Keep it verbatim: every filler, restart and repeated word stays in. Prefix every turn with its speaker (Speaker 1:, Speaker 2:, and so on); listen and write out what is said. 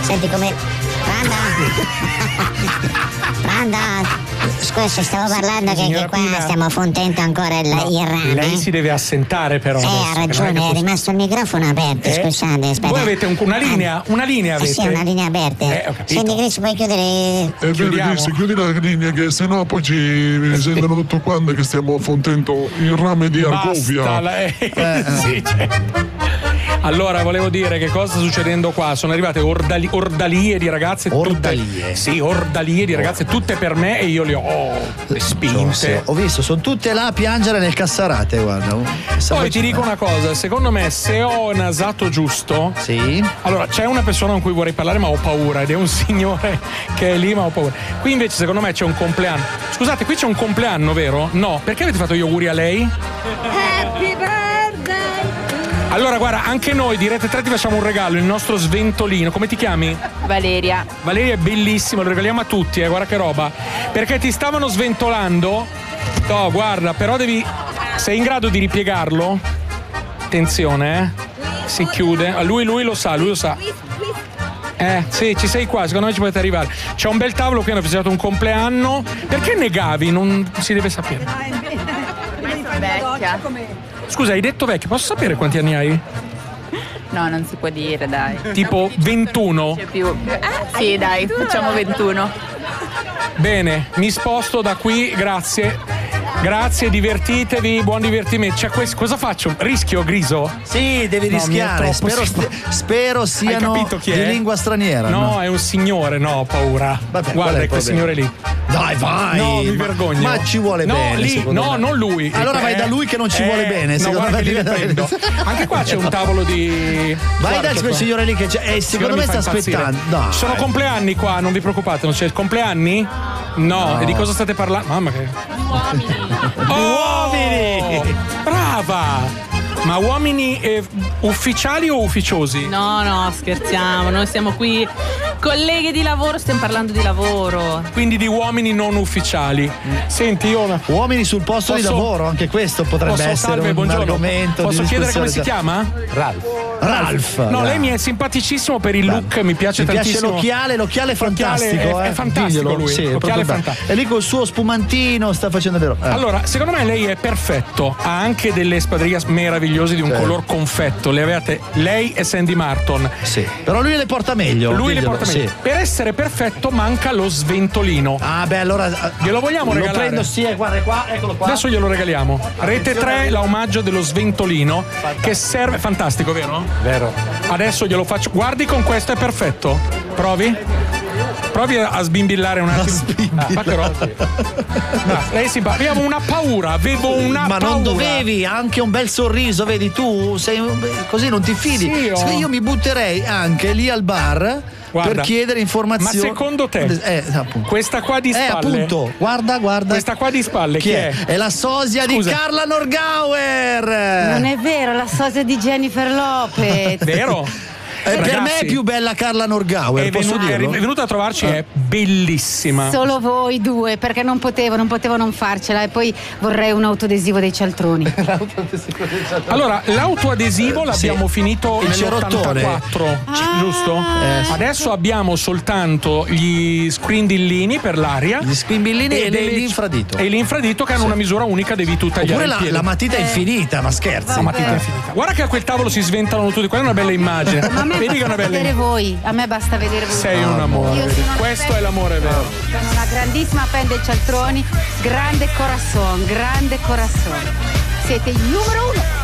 Speaker 1: Senti come... Panda! Panda! Scusa, stavo parlando che, che qua
Speaker 2: Pina,
Speaker 1: stiamo fontendo ancora il,
Speaker 2: no,
Speaker 1: il rame.
Speaker 2: Lei si deve assentare però.
Speaker 1: Eh,
Speaker 2: adesso,
Speaker 1: ha ragione, è rimasto il microfono aperto,
Speaker 2: eh?
Speaker 1: scusate, aspetta.
Speaker 2: Voi avete un, una linea, una linea avete?
Speaker 1: Eh sì, una linea aperta.
Speaker 2: Eh, ho capito.
Speaker 1: Senti Chris, puoi chiudere...
Speaker 3: È vero Chris, chiudi la linea che sennò poi ci sentono tutto quanto che stiamo fontendo il rame di Argovia.
Speaker 2: Basta, la- eh, sì, cioè. Allora, volevo dire che cosa sta succedendo qua? Sono arrivate ordali- ordalie di ragazze.
Speaker 4: Ordalie?
Speaker 2: Tutte, sì, ordalie di ragazze, tutte per me e io le ho oh, le spinte.
Speaker 4: Ho visto, sono tutte là a piangere nel Cassarate, guarda.
Speaker 2: Poi ti dico una cosa, secondo me se ho nasato giusto,
Speaker 4: sì.
Speaker 2: Allora c'è una persona con cui vorrei parlare ma ho paura ed è un signore che è lì ma ho paura. Qui invece secondo me c'è un compleanno. Scusate, qui c'è un compleanno, vero? No, perché avete fatto gli auguri a lei?
Speaker 5: Happy birthday!
Speaker 2: Allora guarda, anche noi di Rete tre ti facciamo un regalo, il nostro sventolino. Come ti chiami?
Speaker 5: Valeria.
Speaker 2: Valeria è bellissimo, lo regaliamo a tutti, eh, guarda che roba. Perché ti stavano sventolando. No, guarda, però devi. Sei in grado di ripiegarlo? Attenzione, eh. Si chiude. A lui, lui lo sa, lui lo sa. Eh, sì, ci sei qua, secondo me ci potete arrivare. C'è un bel tavolo qui, hanno festeggiato un compleanno. Perché negavi? Non si deve sapere.
Speaker 5: Vecchia.
Speaker 2: Scusa, hai detto vecchio, posso sapere quanti anni hai?
Speaker 5: No, non si può dire, dai.
Speaker 2: Tipo ventuno?
Speaker 5: C'è più. Sì, dai, facciamo ventuno.
Speaker 2: Bene, mi sposto da qui, grazie. Grazie, divertitevi, buon divertimento. Cioè, questo, cosa faccio? Rischio, Griso?
Speaker 4: Sì, devi
Speaker 2: No,
Speaker 4: rischiare.
Speaker 2: mi è troppo
Speaker 4: Spero,
Speaker 2: simpatico.
Speaker 4: spero siano
Speaker 2: Hai capito chi
Speaker 4: di
Speaker 2: è?
Speaker 4: lingua straniera.
Speaker 2: No,
Speaker 4: No,
Speaker 2: è un signore, no, ho paura.
Speaker 4: Vabbè, qual è
Speaker 2: Guarda,
Speaker 4: il
Speaker 2: è quel
Speaker 4: problema?
Speaker 2: signore lì.
Speaker 4: Dai, vai!
Speaker 2: No, mi
Speaker 4: ma,
Speaker 2: vergogno.
Speaker 4: Ma ci vuole
Speaker 2: no,
Speaker 4: bene.
Speaker 2: Lì,
Speaker 4: secondo
Speaker 2: no,
Speaker 4: me.
Speaker 2: non lui.
Speaker 4: Allora vai
Speaker 2: Eh,
Speaker 4: da lui che non ci
Speaker 2: eh,
Speaker 4: vuole bene.
Speaker 2: No,
Speaker 4: Secondo
Speaker 2: guarda
Speaker 4: me
Speaker 2: che li prendo. Anche qua c'è un tavolo di.
Speaker 4: Vai
Speaker 2: Guarda,
Speaker 4: da
Speaker 2: c'è
Speaker 4: quel
Speaker 2: qua.
Speaker 4: signore lì che c'è. Eh, secondo me sta aspettando. Dai.
Speaker 2: Ci sono compleanni qua, non vi preoccupate, non c'è compleanni? No.
Speaker 4: No.
Speaker 2: E di cosa state parlando? Mamma che.
Speaker 4: Uomini!
Speaker 2: Brava! Ma uomini eh, ufficiali o ufficiosi?
Speaker 6: No, no, scherziamo, noi siamo qui colleghi di lavoro, stiamo parlando di lavoro.
Speaker 2: Quindi di uomini non ufficiali. Senti, io una...
Speaker 4: Uomini sul posto
Speaker 2: Posso-
Speaker 4: di lavoro, anche questo potrebbe
Speaker 2: Posso,
Speaker 4: essere
Speaker 2: salve,
Speaker 4: un
Speaker 2: buongiorno.
Speaker 4: argomento.
Speaker 2: Posso
Speaker 4: di
Speaker 2: chiedere come si
Speaker 4: discussione.
Speaker 2: chiama?
Speaker 4: Ralph. Ralph.
Speaker 2: No,
Speaker 4: Ralph.
Speaker 2: lei mi è simpaticissimo per il look, mi piace
Speaker 4: Mi piace
Speaker 2: tantissimo.
Speaker 4: l'occhiale, l'occhiale è fantastico.
Speaker 2: L'occhiale è-
Speaker 4: eh.
Speaker 2: è fantastico
Speaker 4: Diglielo.
Speaker 2: lui,
Speaker 4: Sì, è
Speaker 2: l'occhiale
Speaker 4: proprio
Speaker 2: è
Speaker 4: bello.
Speaker 2: fantastico.
Speaker 4: E lì col suo spumantino sta facendo vero. Eh.
Speaker 2: Allora, secondo me lei è perfetto, ha anche delle spadrillas meravigliose di un
Speaker 4: Sì.
Speaker 2: color confetto. Le avete lei e Sandy Martin.
Speaker 4: Sì. Però lui le porta meglio.
Speaker 2: Lui le
Speaker 4: diglielo,
Speaker 2: porta meglio.
Speaker 4: sì.
Speaker 2: Per essere perfetto manca lo sventolino.
Speaker 4: Ah, beh, allora.
Speaker 2: Glielo vogliamo
Speaker 4: lo
Speaker 2: regalare?
Speaker 4: prendo, sì, eh, guarda qua, eccolo qua.
Speaker 2: Adesso glielo regaliamo. Rete tre, l'omaggio dello sventolino che serve. Fantastico, vero?
Speaker 4: Vero.
Speaker 2: Adesso glielo faccio. Guardi, con questo è perfetto. Provi? Provi a sbimbillare un attimo. Ah, fatelo. No, lei si fa. Io avevo una paura, avevo una
Speaker 4: Ma
Speaker 2: paura.
Speaker 4: non dovevi, anche un bel sorriso, vedi tu, sei così non ti fidi.
Speaker 2: Sì, oh.
Speaker 4: Io mi butterei anche lì al bar.
Speaker 2: Guarda,
Speaker 4: per chiedere informazioni.
Speaker 2: Ma secondo te,
Speaker 4: eh, appunto.
Speaker 2: questa qua di
Speaker 4: Eh,
Speaker 2: spalle.
Speaker 4: appunto, guarda, guarda.
Speaker 2: Questa qua di spalle, chi,
Speaker 4: Chi è?
Speaker 2: è?
Speaker 4: È la sosia
Speaker 2: Scusa.
Speaker 4: di Carla Norgauer.
Speaker 6: Non è vero, la sosia di Jennifer Lopez.
Speaker 2: Vero?
Speaker 4: Eh, per
Speaker 2: Ragazzi,
Speaker 4: me è più bella Carla Norgauer,
Speaker 2: È,
Speaker 4: posso
Speaker 2: venuta, è
Speaker 4: dirlo?
Speaker 2: venuta a trovarci, è bellissima.
Speaker 6: Solo voi due, perché non potevo, non potevo non farcela. E poi vorrei un autoadesivo dei cialtroni.
Speaker 2: Allora, l'autoadesivo l'abbiamo
Speaker 4: Sì.
Speaker 2: finito
Speaker 4: Il
Speaker 2: nell'ottantaquattro, c- giusto?
Speaker 4: Eh,
Speaker 2: Adesso abbiamo soltanto gli scrindillini per l'aria.
Speaker 4: Gli scrimbillini e
Speaker 2: dei-
Speaker 4: l'infradito.
Speaker 2: E l'infradito che hanno una misura unica, devi tu tagliare
Speaker 4: Oppure
Speaker 2: il
Speaker 4: la,
Speaker 2: piede.
Speaker 4: la matita infinita, ma scherzi.
Speaker 2: La matita infinita. Guarda che a quel tavolo si sventano tutti, quella è una bella immagine.
Speaker 6: Ma a me
Speaker 2: Vedi che è
Speaker 6: basta
Speaker 2: una bella
Speaker 6: vedere
Speaker 2: immagine.
Speaker 6: voi, a me basta vedere voi.
Speaker 2: Sei un amore.
Speaker 6: Io
Speaker 2: vedi.
Speaker 6: sono una
Speaker 2: Questo
Speaker 6: fan-
Speaker 2: è l'amore vero.
Speaker 6: Sono una grandissima fan dei cialtroni, grande corazon, grande corazon. Siete il numero uno.